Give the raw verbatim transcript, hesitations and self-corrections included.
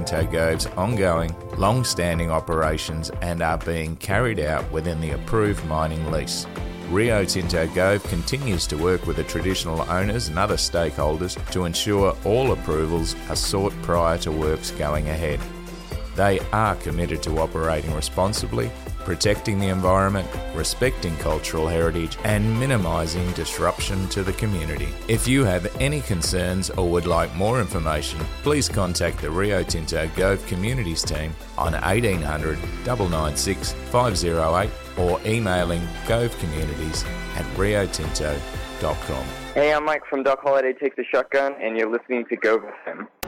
Tinto Gove's ongoing, long-standing operations and are being carried out within the approved mining lease. Rio Tinto Gove continues to work with the traditional owners and other stakeholders to ensure all approvals are sought prior to works going ahead. They are committed to operating responsibly, protecting the environment, respecting cultural heritage, and minimising disruption to the community. If you have any concerns or would like more information, please contact the Rio Tinto Gove Communities team on eighteen hundred, nine nine six, five oh eight or emailing govecommunities at rio tinto dot com. Hey, I'm Mike from Doc Holiday Takes a Shotgun, and you're listening to Gove F M.